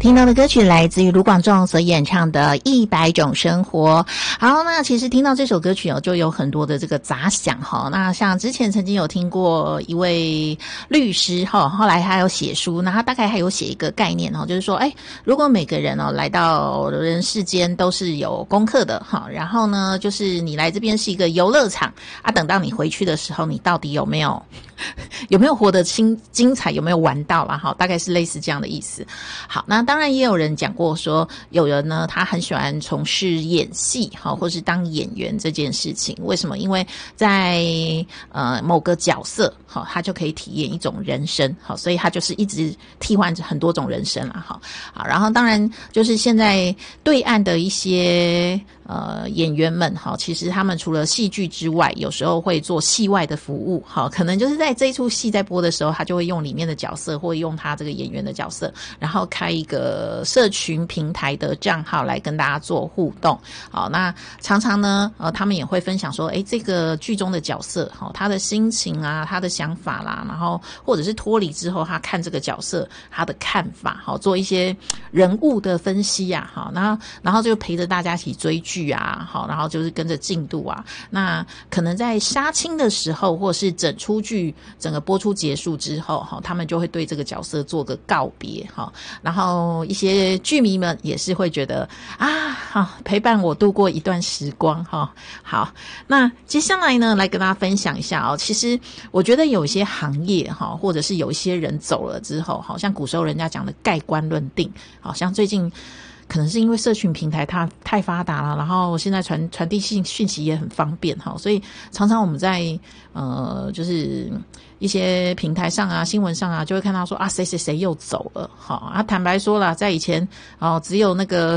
听到的歌曲来自于卢广仲所演唱的100种生活。好，那其实听到这首歌曲就有很多的这个杂想那像之前曾经有听过一位律师后来他有写书，那他大概还有写一个概念就是说如果每个人来到人世间都是有功课的然后呢就是你来这边是一个游乐场等到你回去的时候，你到底有没有活得精彩，有没有玩到啦大概是类似这样的意思。好，那当然也有人讲过说，有人呢他很喜欢从事演戏或是当演员这件事情。为什么？因为在某个角色他就可以体验一种人生所以他就是一直替换很多种人生啦好，然后当然就是现在对岸的一些演员们其实他们除了戏剧之外，有时候会做戏外的服务可能就是在这一出戏在播的时候，他就会用里面的角色或用他这个演员的角色，然后开一个社群平台的账号来跟大家做互动。好，那常常呢他们也会分享说这个剧中的角色他的心情啊，他的想法啦，然后或者是脱离之后他看这个角色他的看法做一些人物的分析啊然后就陪着大家一起追剧啊然后就是跟着进度啊。那可能在杀青的时候，或是整出剧整个播出结束之后他们就会对这个角色做个告别然后一些剧迷们也是会觉得陪伴我度过一段时光好，那接下来呢来跟大家分享一下其实我觉得有一些行业或者是有一些人走了之后像古时候人家讲的盖棺论定，像最近可能是因为社群平台它太发达了，然后现在传递讯息也很方便所以常常我们在就是一些平台上啊新闻上啊就会看到说谁谁谁又走了坦白说啦，在以前只有那个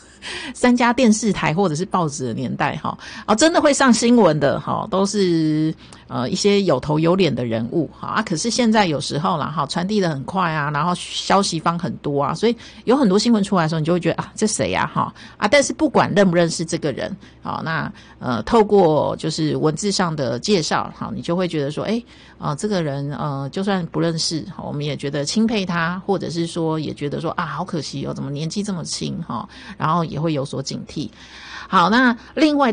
3家电视台或者是报纸的年代真的会上新闻的都是一些有头有脸的人物可是现在有时候啦传递的很快啊，然后消息方很多啊，所以有很多新闻出来的时候，你就会觉得这谁啊但是不管认不认识这个人那透过就是文字上的介绍你就会觉得说这个人就算不认识我们也觉得钦佩他，或者是说也觉得说好可惜怎么年纪这么轻然后也会有所警惕。好，那另外